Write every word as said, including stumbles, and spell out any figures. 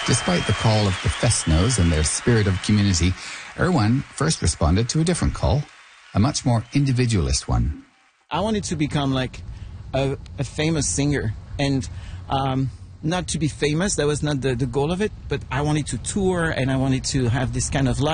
Despite the call of the Festnos and their spirit of community, Erwan first responded to a different call, a much more individualist one. I wanted to become like a, a famous singer, and um, not to be famous, that was not the, the goal of it, but I wanted to tour and I wanted to have this kind of life.